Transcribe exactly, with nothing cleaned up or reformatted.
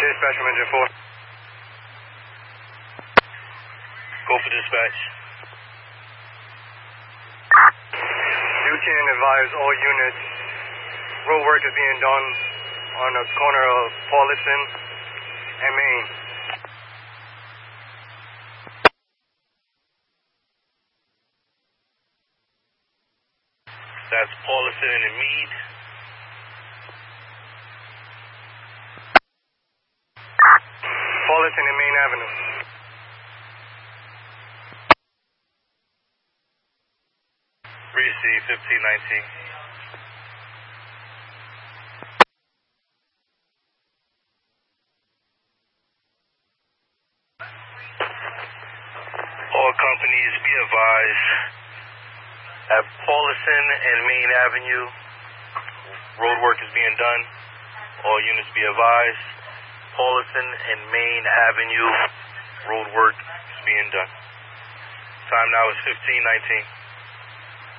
Dispatch from engine four. Go for dispatch. You can advise all units. Road work is being done on the corner of Paulison and Main. That's Paulison and Meade. Paulison and Main Avenue. Receive fifteen nineteen. All companies be advised, at Paulison and Main Avenue, road work is being done. All units be advised, Paulison and Main Avenue, road work is being done. Time now is fifteen nineteen.